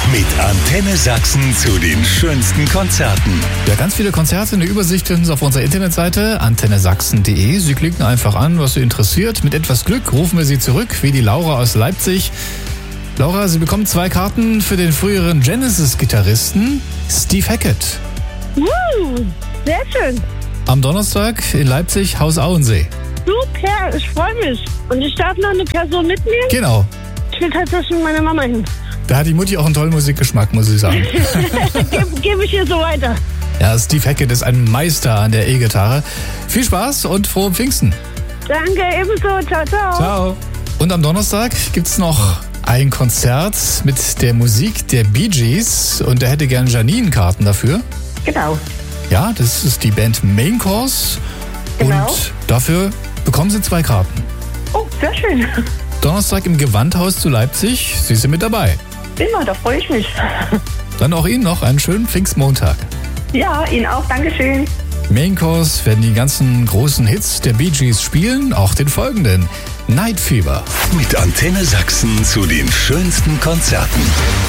Mit Antenne Sachsen zu den schönsten Konzerten. Ja, ganz viele Konzerte, eine Übersicht finden Sie auf unserer Internetseite antennesachsen.de. Sie klicken einfach an, was Sie interessiert. Mit etwas Glück rufen wir Sie zurück, wie die Laura aus Leipzig. Laura, Sie bekommen 2 Karten für den früheren Genesis-Gitarristen Steve Hackett. Sehr schön. Am Donnerstag in Leipzig, Haus Auensee. Super, ich freue mich. Und ich darf noch eine Person mitnehmen? Genau. Ich will tatsächlich mit meiner Mama hin. Da hat die Mutti auch einen tollen Musikgeschmack, muss ich sagen. Gebe ich ihr so weiter. Ja, Steve Hackett ist ein Meister an der E-Gitarre. Viel Spaß und frohe Pfingsten. Danke, ebenso. Ciao, ciao. Ciao. Und am Donnerstag gibt's noch ein Konzert mit der Musik der Bee Gees. Und er hätte gern Janine-Karten dafür. Genau. Ja, das ist die Band Main Course. Genau. Und dafür bekommen Sie 2 Karten. Oh, sehr schön. Donnerstag im Gewandhaus zu Leipzig. Sie sind mit dabei. Immer, da freue ich mich. Dann auch Ihnen noch einen schönen Pfingstmontag. Ja, Ihnen auch. Dankeschön. Main Course werden die ganzen großen Hits der Bee Gees spielen, auch den folgenden. Night Fever. Mit Antenne Sachsen zu den schönsten Konzerten.